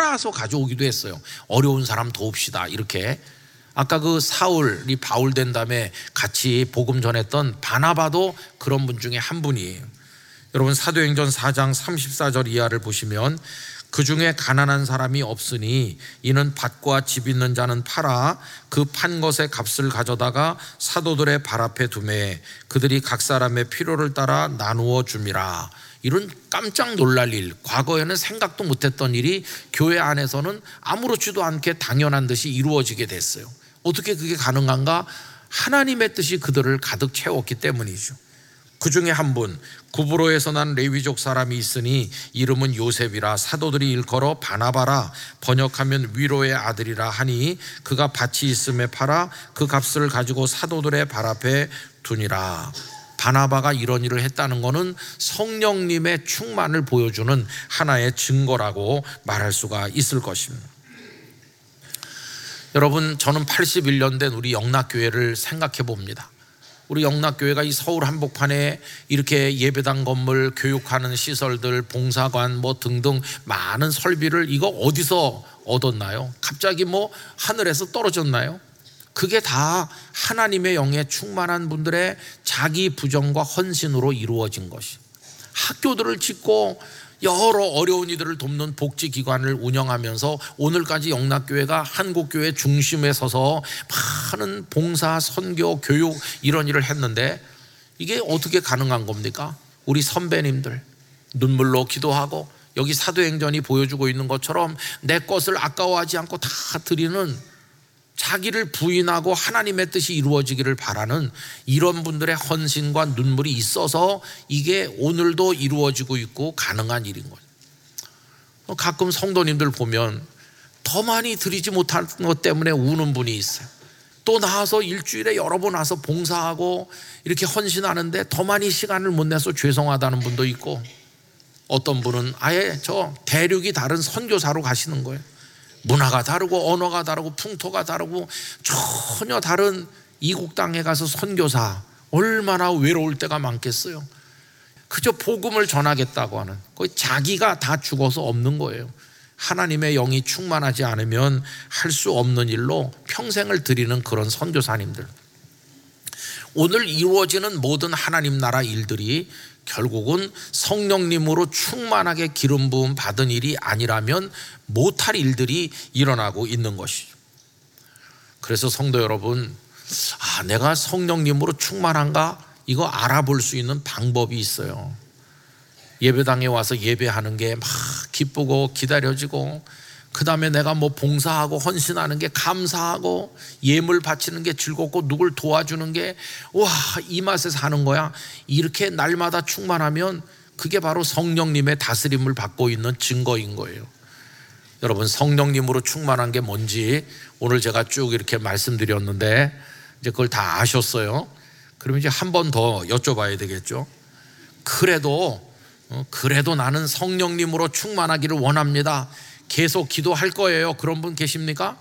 팔아서 가져오기도 했어요. 어려운 사람 도웁시다 이렇게. 아까 그 사울이 바울 된 다음에 같이 복음 전했던 바나바도 그런 분 중에 한 분이에요. 여러분 사도행전 4장 34절 이하를 보시면 그 중에 가난한 사람이 없으니 이는 밭과 집 있는 자는 팔아 그 판 것의 값을 가져다가 사도들의 발 앞에 두매 그들이 각 사람의 필요를 따라 나누어 줌이라. 이런 깜짝 놀랄 일, 과거에는 생각도 못했던 일이 교회 안에서는 아무렇지도 않게 당연한 듯이 이루어지게 됐어요. 어떻게 그게 가능한가? 하나님의 뜻이 그들을 가득 채웠기 때문이죠. 그 중에 한 분, 구브로에서 난 레위족 사람이 있으니 이름은 요셉이라 사도들이 일컬어 바나바라 번역하면 위로의 아들이라 하니 그가 밭이 있음에 팔아 그 값을 가지고 사도들의 발 앞에 두니라. 바나바가 이런 일을 했다는 것은 성령님의 충만을 보여주는 하나의 증거라고 말할 수가 있을 것입니다. 여러분, 저는 81년 된 우리 영락교회를 생각해 봅니다. 우리 영락교회가 이 서울 한복판에 이렇게 예배당 건물, 교육하는 시설들, 봉사관 뭐 등등 많은 설비를 이거 어디서 얻었나요? 갑자기 뭐 하늘에서 떨어졌나요? 그게 다 하나님의 영에 충만한 분들의 자기 부정과 헌신으로 이루어진 것이. 학교들을 짓고 여러 어려운 이들을 돕는 복지기관을 운영하면서 오늘까지 영락교회가 한국교회 중심에 서서 많은 봉사, 선교, 교육 이런 일을 했는데 이게 어떻게 가능한 겁니까? 우리 선배님들 눈물로 기도하고 여기 사도행전이 보여주고 있는 것처럼 내 것을 아까워하지 않고 다 드리는, 자기를 부인하고 하나님의 뜻이 이루어지기를 바라는 이런 분들의 헌신과 눈물이 있어서 이게 오늘도 이루어지고 있고 가능한 일인 거예요. 가끔 성도님들 보면 더 많이 드리지 못한 것 때문에 우는 분이 있어요. 또 나와서 일주일에 여러 번 와서 봉사하고 이렇게 헌신하는데 더 많이 시간을 못 내서 죄송하다는 분도 있고, 어떤 분은 아예 저 대륙이 다른 선교사로 가시는 거예요. 문화가 다르고 언어가 다르고 풍토가 다르고 전혀 다른 이국 땅에 가서 선교사, 얼마나 외로울 때가 많겠어요. 그저 복음을 전하겠다고 하는, 거의 자기가 다 죽어서 없는 거예요. 하나님의 영이 충만하지 않으면 할 수 없는 일로 평생을 드리는 그런 선교사님들. 오늘 이루어지는 모든 하나님 나라 일들이 결국은 성령님으로 충만하게 기름 부음 받은 일이 아니라면 못할 일들이 일어나고 있는 것이죠. 그래서 성도 여러분, 내가 성령님으로 충만한가? 이거 알아볼 수 있는 방법이 있어요. 예배당에 와서 예배하는 게 막 기쁘고 기다려지고, 그 다음에 내가 뭐 봉사하고 헌신하는 게 감사하고, 예물 바치는 게 즐겁고, 누굴 도와주는 게 와, 이 맛에 사는 거야. 이렇게 날마다 충만하면 그게 바로 성령님의 다스림을 받고 있는 증거인 거예요. 여러분, 성령님으로 충만한 게 뭔지 오늘 제가 쭉 이렇게 말씀드렸는데 이제 그걸 다 아셨어요. 그럼 이제 한 번 더 여쭤봐야 되겠죠. 그래도 나는 성령님으로 충만하기를 원합니다. 계속 기도할 거예요. 그런 분 계십니까?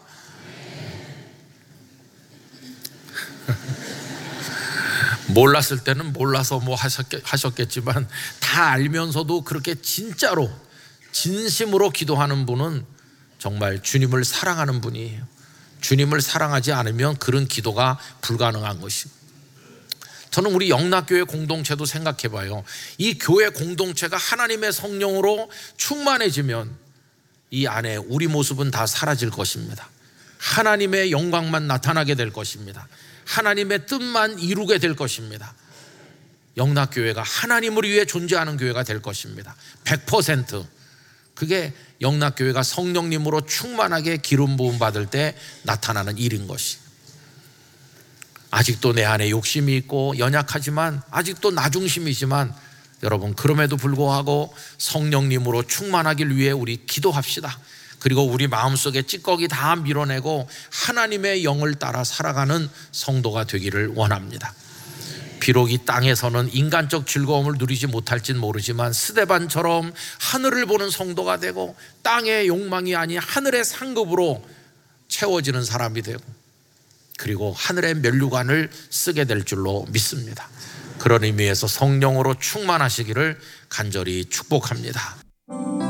몰랐을 때는 몰라서 뭐 하셨겠지만 다 알면서도 그렇게 진짜로 진심으로 기도하는 분은 정말 주님을 사랑하는 분이에요. 주님을 사랑하지 않으면 그런 기도가 불가능한 것이고, 저는 우리 영락교회 공동체도 생각해 봐요. 이 교회 공동체가 하나님의 성령으로 충만해지면 이 안에 우리 모습은 다 사라질 것입니다. 하나님의 영광만 나타나게 될 것입니다. 하나님의 뜻만 이루게 될 것입니다. 영락교회가 하나님을 위해 존재하는 교회가 될 것입니다. 100%. 그게 영락교회가 성령님으로 충만하게 기름 부음 받을 때 나타나는 일인 것이. 아직도 내 안에 욕심이 있고 연약하지만, 아직도 나 중심이지만, 여러분 그럼에도 불구하고 성령님으로 충만하길 위해 우리 기도합시다. 그리고 우리 마음속에 찌꺼기 다 밀어내고 하나님의 영을 따라 살아가는 성도가 되기를 원합니다. 비록 이 땅에서는 인간적 즐거움을 누리지 못할진 모르지만 스데반처럼 하늘을 보는 성도가 되고 땅의 욕망이 아닌 하늘의 상급으로 채워지는 사람이 되고, 그리고 하늘의 면류관을 쓰게 될 줄로 믿습니다. 그런 의미에서 성령으로 충만하시기를 간절히 축복합니다.